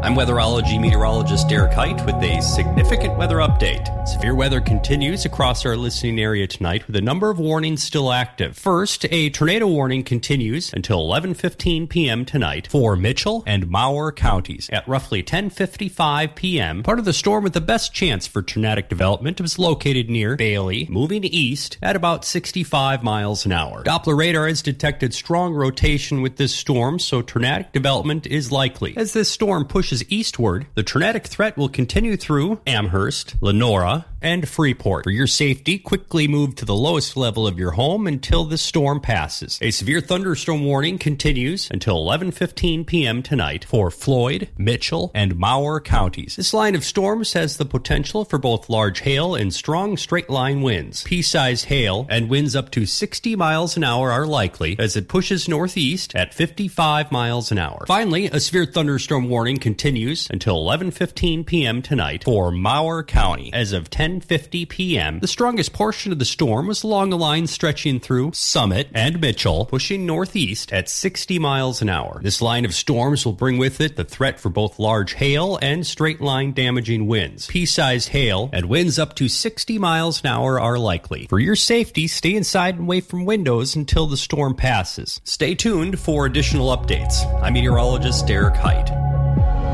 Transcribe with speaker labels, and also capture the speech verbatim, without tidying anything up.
Speaker 1: I'm weatherology meteorologist Derek Height with a significant weather update. Severe weather continues across our listening area tonight with a number of warnings still active. First, a tornado warning continues until eleven fifteen p.m. tonight for Mitchell and Mower counties. At roughly ten fifty-five p.m., part of the storm with the best chance for tornadic development was located near Bailey, moving east at about sixty-five miles an hour. Doppler radar has detected strong rotation with this storm, so tornadic development is likely. As this storm pushes eastward, the tornadic threat will continue through Amherst, Lenora, and Freeport. For your safety, quickly move to the lowest level of your home until the storm passes. A severe thunderstorm warning continues until eleven fifteen p.m. tonight for Floyd, Mitchell, and Mower counties. This line of storms has the potential for both large hail and strong straight-line winds. Pea-sized hail and winds up to sixty miles an hour are likely as it pushes northeast at fifty-five miles an hour. Finally, a severe thunderstorm warning continues until eleven fifteen p.m. tonight for Mower County. As of ten fifty p.m., the strongest portion of the storm was along a line stretching through Summit and Mitchell, pushing northeast at sixty miles an hour. This line of storms will bring with it the threat for both large hail and straight-line damaging winds. Pea-sized hail and winds up to sixty miles an hour are likely. For your safety, stay inside and away from windows until the storm passes. Stay tuned for additional updates. I'm meteorologist Derek Height.